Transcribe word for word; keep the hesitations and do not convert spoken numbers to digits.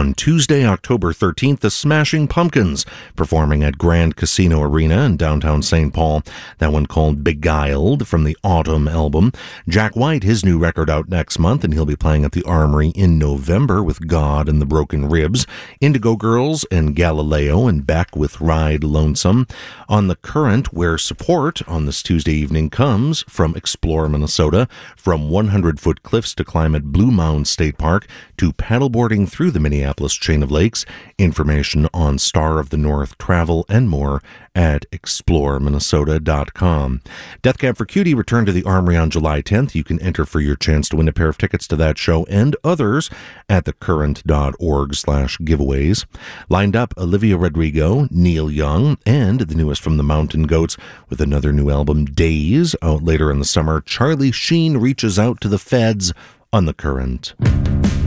On Tuesday, October thirteenth, the Smashing Pumpkins performing at Grand Casino Arena in downtown Saint Paul. That one called Beguiled from the Autumn album. Jack White, his new record out next month, and he'll be playing at the Armory in November with God and the Broken Ribs. Indigo Girls and Galileo and Beck with Ride Lonesome. On the Current, where support on this Tuesday evening comes from Explore Minnesota, from one hundred foot cliffs to climb at Blue Mound State Park to paddleboarding through the Minneapolis chain of lakes. Information on Star of the North travel and more at explore minnesota dot com. Death Cab for Cutie returned to the Armory on July tenth. You can enter for your chance to win a pair of tickets to that show and others at thecurrent.org slash giveaways. Lined up, Olivia Rodrigo, Neil Young, and the newest from the Mountain Goats with another new album, Days, out later in the summer. Charlie Sheen reaches out to the feds on The Current.